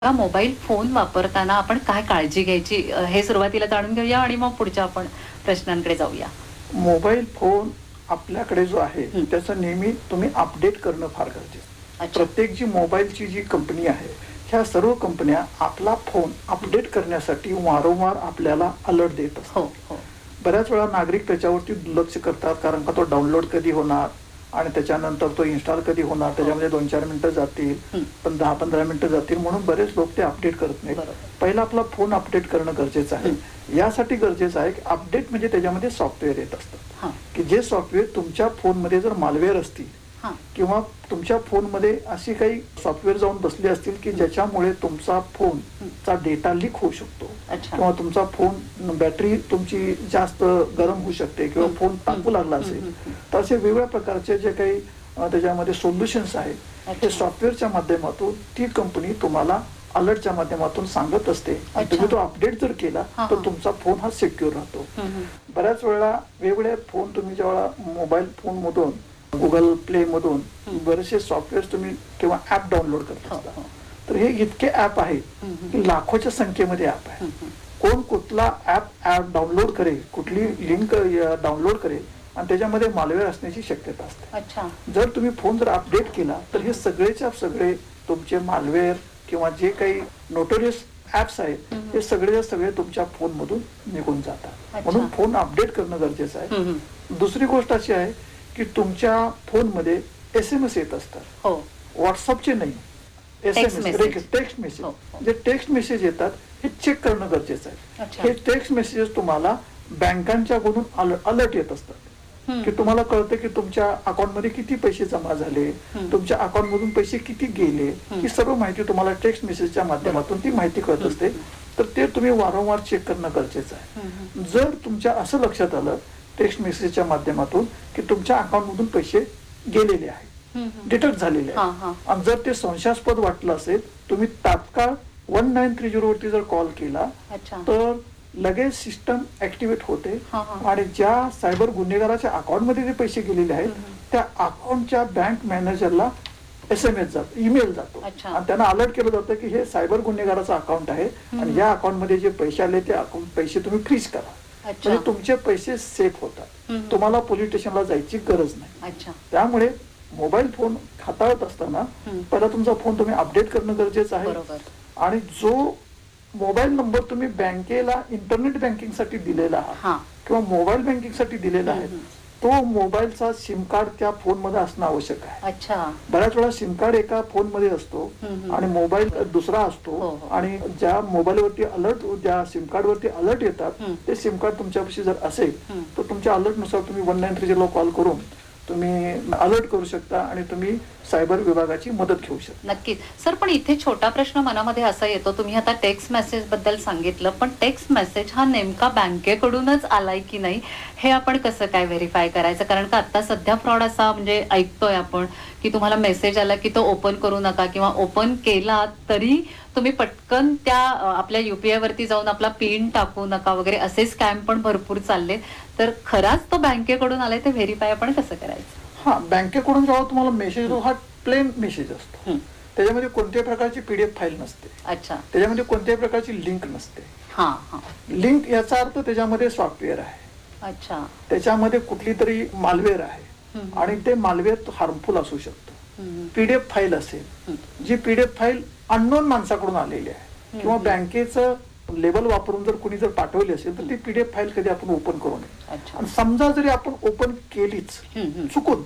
Mobile phone वापरताना आपण काय काळजी घ्यायची हे सुरुवातीला जाणून घेऊया आणि मग पुढच्या आपण प्रश्नांकडे जाऊया. मोबाईल फोन आपल्याकडे जो आहे हं. त्याचं नेहमी तुम्ही अपडेट करणं फार गरजेचं. अच्छा. प्रत्येक जी मोबाईलची जी कंपनी आहे ह्या सर्व कंपन्या आपला फोन अपडेट करण्यासाठी वारंवार आपल्याला अलर्ट देत असतात. हो हो. बऱ्याच वेळा नागरिक त्याच्यावरती दुर्लक्ष करतात, कारण का तो डाउनलोड कधी होणार आणि त्याच्यानंतर तो इन्स्टॉल कधी होणार, त्याच्यामध्ये 2-4 मिनिटं जातील, हं. पण 10-15 मिनिटं जातील, म्हणून बरेच लोक ते अपडेट करत नाहीत. बरोबर. पहिला आपला फोन अपडेट करणं गरजेचं आहे. यासाठी गरजेचं आहे की अपडेट म्हणजे त्याच्यामध्ये सॉफ्टवेअर येत असतात हां. की जे सॉफ्टवेअर तुमच्या फोनमध्ये जर मालवेअर असतील हां. किंवा तुमच्या फोनमध्ये अशी काही सॉफ्टवेअर जाऊन बसले असतील की ज्याच्यामुळे तुमचा फोनचा डेटा लीक होऊ शकतो अच्छा. किंवा तुमचा फोन बॅटरी तुमची जास्त गरम होऊ शकते किंवा फोन तापू लागला असेल, तर असे वेगवेगळ्या प्रकारचे जे काही त्याच्यामध्ये सोल्युशन्स आहेत अच्छा. हे सॉफ्टवेअरच्या माध्यमातून ती कंपनी तुम्हाला अलर्टच्या माध्यमातून सांगत असते आणि अच्छा. तुम्ही तो अपडेट जर केला हां, तर हां. तुमचा फोन हा सिक्युअर राहतो. हं. बऱ्याच वेळा वेगवेगळे फोन तुम्ही जेव्हा मोबाईल फोन मधून गुगल प्ले मधून बरेचसे सॉफ्टवेअर तुम्ही किंवा ऍप डाउनलोड करत हो, असता, हो. तर हे इतके ऍप आहेत की लाखोच्या संख्येमध्ये ऍप आहे. कोण कुठला ऍप डाउनलोड करेल, कुठली लिंक डाउनलोड करेल आणि त्याच्यामध्ये मालवेअर असण्याची शक्यता असते. अच्छा. जर तुम्ही फोन जर अपडेट केला तर हे सगळेच्या सगळे तुमचे मालवेअर किंवा जे काही नोटोरियस ऍप्स आहेत हे सगळे सगळे तुमच्या फोन मधून निघून जातात. अच्छा. म्हणून फोन अपडेट करणं गरजेचं आहे. हं. दुसरी गोष्ट अशी आहे की तुमच्या फोनमध्ये SMS येत असतात, हो. व्हॉट्सअपचे नाही, Text message. Text message. हो, हो. जे टेक्स्ट मेसेज येतात हे चेक करणं गरजेचं आहे. अच्छा. हे टेक्स्ट मेसेजेस तुम्हाला बँकांच्याकडून अलर्ट येत असतात की तुम्हाला कळतं की तुमच्या अकाउंटमध्ये किती पैसे जमा झाले, तुमच्या अकाउंटमधून पैसे किती गेले, ही सर्व माहिती तुम्हाला टेक्स्ट मेसेजच्या माध्यमातून ती माहिती कळत असते. तर ते तुम्ही वारंवार चेक करणं गरजेचं आहे. जर तुमच्या असं लक्षात आलं टेक्स्ट मेसेजच्या माध्यमातून की तुमच्या अकाउंटमधून पैसे गेलेले आहेत, डिटेक्ट झालेले हां, आहेत, हां. आणि जर ते संशयास्पद वाटलं असेल, तुम्ही तात्काळ 1930 वरती जर कॉल केला अच्छा. तर लगेच सिस्टम ऍक्टिव्हेट होते हां, हां. आणि ज्या सायबर गुन्हेगाराच्या अकाउंटमध्ये जे पैसे गेलेले आहेत त्या अकाउंटच्या बँक मॅनेजरला SMS जातो, ईमेल जातो अच्छा. आणि त्यांना अलर्ट केलं जातं की हे सायबर गुन्हेगाराचं अकाउंट आहे आणि या अकाउंटमध्ये जे पैसे आले ते पैसे तुम्ही फ्रीज करा. अच्छा. म्हणजे तुमचे पैसे सेफ होतात, तुम्हाला पोलीस स्टेशनला जायची गरज नाही. अच्छा. त्यामुळे मोबाईल फोन हाताळत असताना पहिला तुमचा फोन तुम्ही अपडेट करणं गरजेचं आहे. बरोबर. आणि जो मोबाईल नंबर तुम्ही बँकेला इंटरनेट बँकिंग साठी दिलेला आहात हां. किंवा मोबाईल बँकिंग साठी दिलेला आहे तो मोबाईलचा सिम कार्ड त्या फोन मध्ये असणं आवश्यक आहे. अच्छा. बऱ्याच वेळा सिम कार्ड एका फोन मध्ये असतो आणि मोबाईल दुसरा हो, असतो हो. आणि ज्या मोबाईलवरती अलर्ट, ज्या सिम कार्ड वरती अलर्ट येतात ते सिम कार्ड तुमच्यापाशी जर असेल तर तुमच्या अलर्ट नुसार तुम्ही 1930 ला कॉल करून तुम्ही अलर्ट करू शकता आणि तुम्ही सायबर विभागाची मदत घेऊ शकता. नक्कीच सर, पण इथे छोटा प्रश्न मनामध्ये असा येतो, तुम्ही आता टेक्स्ट मेसेज बद्दल सांगितलं, पण टेक्स्ट मेसेज हा नेमका बँकेकडूनच आलाय की नाही हे आपण कसं काय व्हेरीफाय करायचं? कारण का आता सध्या फ्रॉड असा म्हणजे ऐकतोय आपण की तुम्हाला मेसेज आला की तो ओपन करू नका किंवा ओपन केला तरी तुम्ही पटकन त्या आपल्या UPI वरती जाऊन आपला पिन टाकू नका वगैरे असे स्कॅम पण भरपूर चालले. तर खराच तो बँकेकडून आलाय ते व्हेरीफाय आपण कसं करायचं? हा, बँकेकडून जेव्हा तुम्हाला मेसेज येतो हा प्लेन मेसेज असतो, त्याच्यामध्ये कोणत्याही प्रकारची PDF फाईल नसते. अच्छा. त्याच्यामध्ये कोणत्याही प्रकारची लिंक नसते. हां हां. लिंक याचा अर्थ त्याच्यामध्ये सॉफ्टवेअर आहे, अच्छा. त्याच्यामध्ये कुठली तरी मालवेअर आहे आणि ते मालवेअर हार्मफुल असू शकतं. PDF फाईल असेल, जी PDF फाईल अननोन माणसाकडून आलेली आहे किंवा बँकेचं लेबल वापरून जर कोणी जर पाठवली असेल तर ती PDF फाईल कधी आपण ओपन करू नये. अच्छा. आणि समजा जरी आपण ओपन केलीच चुकून,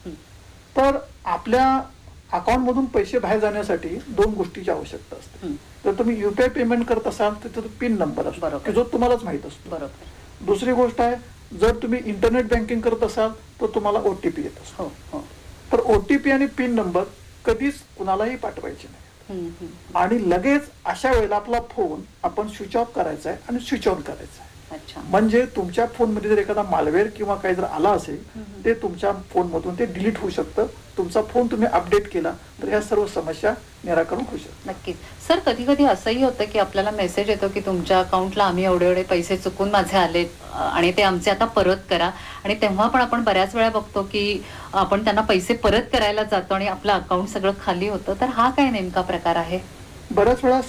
तर आपल्या अकाउंट मधून पैसे बाहेर जाण्यासाठी 2 गोष्टीची आवश्यकता असते. जर तुम्ही UPI पेमेंट करत असाल तर तो पिन नंबर असतो की जो तुम्हालाच माहित असतो. बरोबर. दुसरी गोष्ट आहे, जर तुम्ही इंटरनेट बँकिंग करत असाल तर तुम्हाला OTP येत असतो. हो हो. तर OTP आणि पिन नंबर कधीच कुणालाही पाठवायचे नाही आणि लगेच अशा वेळेला आपला फोन आपण स्विच ऑफ करायचा आहे आणि स्विच ऑन करायचा आहे. अच्छा. म्हणजे तुमच्या फोनमध्ये जर एखादा मालवेअर किंवा काही जर आला असेल ते तुमच्या फोनमधून ते डिलीट होऊ शकतं. तुमचा फोन तुम्ही अपडेट केला तर ह्या सर्व समस्या निराकरण होऊ शकतात. नक्कीच सर, कधी कधी असंही होतं की आपल्याला मेसेज येतो की तुमच्या अकाउंटला आम्ही एवढे एवढे पैसे चुकून माझे आलेत आणि ते आमचे आता परत करा, आणि तेव्हा पण आपण बऱ्याच वेळा बघतो की आपण त्यांना पैसे परत करायला जातो आणि आपलं अकाउंट सगळं खाली होतं. तर हा काय नेमका प्रकार आहे? बऱ्याच वेळा